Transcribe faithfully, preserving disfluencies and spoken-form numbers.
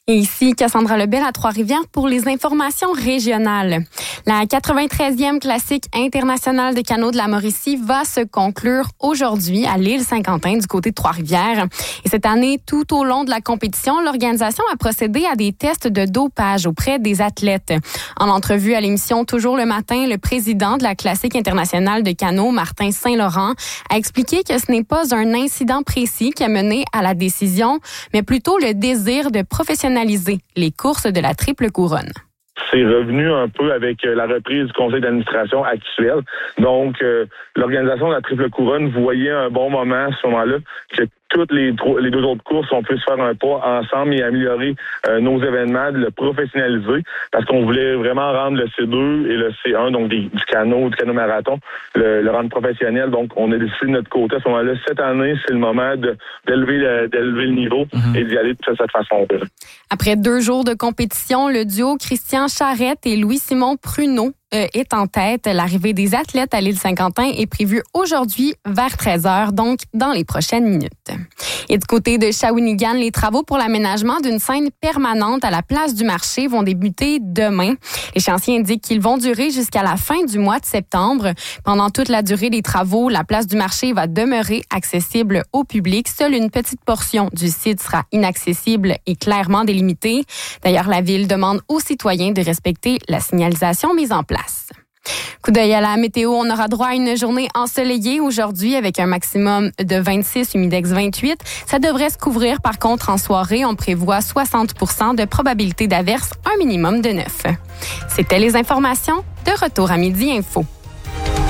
Et ici, Cassandra Lebel à Trois-Rivières pour les informations régionales. La quatre-vingt-treizième classique internationale de canot de la Mauricie va se conclure aujourd'hui à l'île Saint-Quentin du côté de Trois-Rivières. Et cette année, tout au long de la compétition, l'organisation a procédé à des tests de dopage auprès des athlètes. En entrevue à l'émission Toujours le matin, le président de la classique internationale de canot, Martin Saint-Laurent, a expliqué que ce n'est pas un incident précis qui a mené à la décision, mais plutôt le désir de professionnaliser les courses de la triple couronne. C'est revenu un peu avec la reprise du conseil d'administration actuel. Donc, euh, l'organisation de la triple couronne voyait un bon moment à ce moment-là que toutes les, les deux autres courses, on puisse faire un pas ensemble et améliorer euh, nos événements, de le professionnaliser, parce qu'on voulait vraiment rendre le C deux et le C un, donc des, du canot, du canot marathon, le, le rendre professionnel. Donc, on a décidé de notre côté à ce moment-là. Cette année, c'est le moment de, d'élever, le, d'élever le niveau mm-hmm. et d'y aller de cette façon-là. Après deux jours de compétition, le duo Christian Charette et Louis-Simon Pruneau Euh, est en tête. L'arrivée des athlètes à l'île Saint-Quentin est prévue aujourd'hui vers treize heures, donc dans les prochaines minutes. Et du côté de Shawinigan, les travaux pour l'aménagement d'une scène permanente à la place du marché vont débuter demain. L'échéancier indique qu'ils vont durer jusqu'à la fin du mois de septembre. Pendant toute la durée des travaux, la place du marché va demeurer accessible au public. Seule une petite portion du site sera inaccessible et clairement délimitée. D'ailleurs, la ville demande aux citoyens de respecter la signalisation mise en place. Coup d'œil à la météo, on aura droit à une journée ensoleillée aujourd'hui avec un maximum de vingt-six, humidex vingt-huit. Ça devrait se couvrir par contre en soirée. On prévoit soixante pour cent de probabilité d'averse, un minimum de neuf. C'était les informations. De retour à Midi Info.